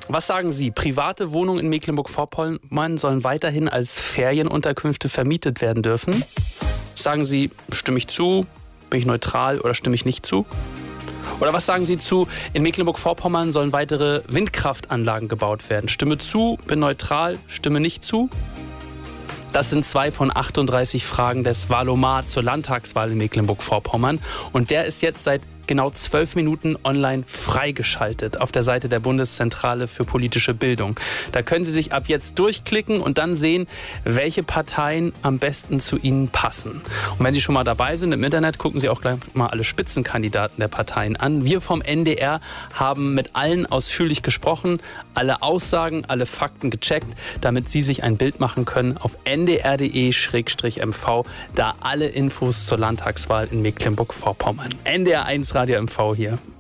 Was sagen Sie? Private Wohnungen in Mecklenburg-Vorpommern sollen weiterhin als Ferienunterkünfte vermietet werden dürfen? Sagen Sie, stimme ich zu, bin ich neutral oder stimme ich nicht zu? Oder was sagen Sie zu, in Mecklenburg-Vorpommern sollen weitere Windkraftanlagen gebaut werden? Stimme zu, bin neutral, stimme nicht zu? Das sind 2 von 38 Fragen des Wahlomat zur Landtagswahl in Mecklenburg-Vorpommern. Und der ist jetzt seit genau 12 Minuten online freigeschaltet auf der Seite der Bundeszentrale für politische Bildung. Da können Sie sich ab jetzt durchklicken und dann sehen, welche Parteien am besten zu Ihnen passen. Und wenn Sie schon mal dabei sind im Internet, gucken Sie auch gleich mal alle Spitzenkandidaten der Parteien an. Wir vom NDR haben mit allen ausführlich gesprochen, alle Aussagen, alle Fakten gecheckt, damit Sie sich ein Bild machen können auf ndr.de/mv, da alle Infos zur Landtagswahl in Mecklenburg-Vorpommern. NDR 1 Radio MV hier.